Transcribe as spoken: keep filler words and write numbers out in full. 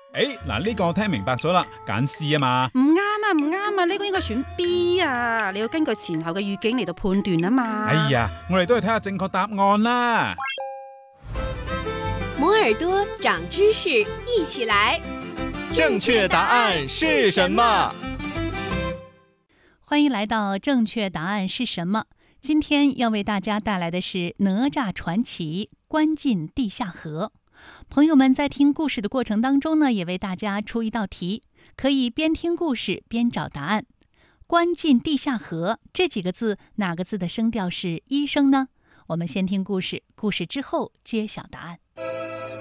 誒，嗱呢個我聽明白咗啦，揀 C 啊嘛。 唔啱啊，唔啱啊，呢個應該選 B 啊，你要根據前後嘅語境嚟到判斷啊嘛。 哎呀，我哋都係睇下正確答案啦。 摩耳朵長知識，一起來。 正確答案是什麼？ 歡迎來到正確答案是什麼？今天要為大家帶來的是哪吒傳奇關進地下河。朋友們在聽故事的過程當中呢，也為大家出一道題，可以邊聽故事邊找答案。關進地下河這幾個字，哪個字的聲調是一聲呢？我們先聽故事，故事之後揭曉答案。